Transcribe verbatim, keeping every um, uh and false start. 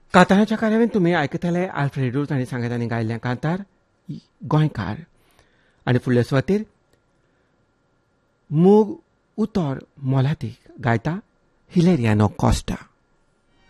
कांताराच्या कार्यावळीन तुमी आयकतले आल्फ्रेडो तांणी सांगत आनी गायल्लें कांतार गोंयकार आनी फुडले सुवातेर मोग उतर मोलादीक गायता हिलेरियानो कॉस्टा.